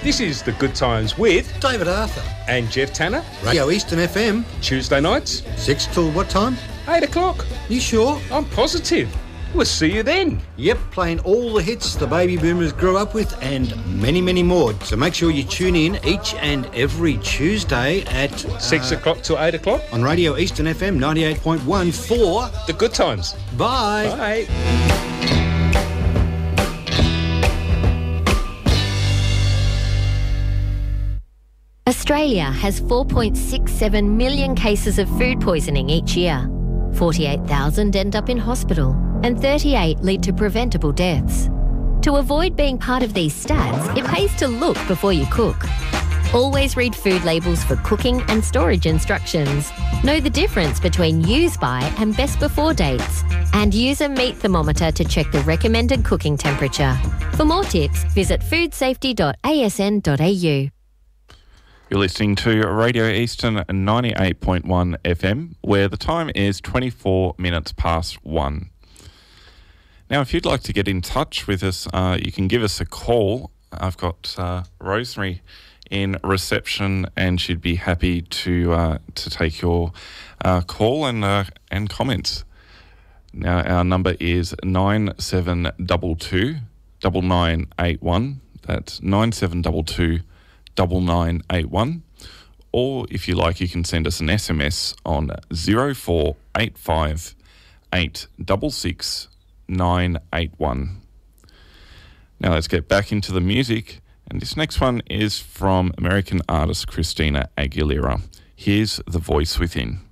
This is The Good Times with David Arthur and Jeff Tanner. Radio Eastern FM. Tuesday nights, 6 till what time? 8 o'clock. You sure? I'm positive. We'll see you then. Yep, playing all the hits the baby boomers grew up with and many, many more. So make sure you tune in each and every Tuesday at 6 o'clock till 8 o'clock on Radio Eastern FM 98.1 for The Good Times. Bye. Bye. Australia has 4.67 million cases of food poisoning each year. 48,000 end up in hospital and 38 lead to preventable deaths. To avoid being part of these stats, it pays to look before you cook. Always read food labels for cooking and storage instructions. Know the difference between use by and best before dates. And use a meat thermometer to check the recommended cooking temperature. For more tips, visit foodsafety.asn.au. You're listening to Radio Eastern 98.1 FM, where the time is 24 minutes past 1. Now, if you'd like to get in touch with us, you can give us a call. I've got Rosemary in reception, and she'd be happy to take your call and comments. Now, our number is 9722 9981. That's 9722 9981, or if you like, you can send us an SMS on 0485 866 981. Now let's get back into the music, and this next one is from American artist Christina Aguilera. Here's The Voice Within.